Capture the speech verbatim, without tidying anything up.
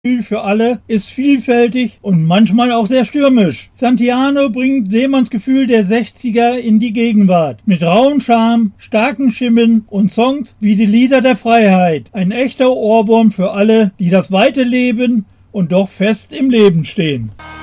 für alle ist vielfältig und manchmal auch sehr stürmisch. Santillano bringt Seemannsgefühl der sechziger in die Gegenwart. Mit rauem Charme, starken Stimmen und Songs wie die Lieder der Freiheit. Ein echter Ohrwurm für alle, die das weite Leben und doch fest im Leben stehen.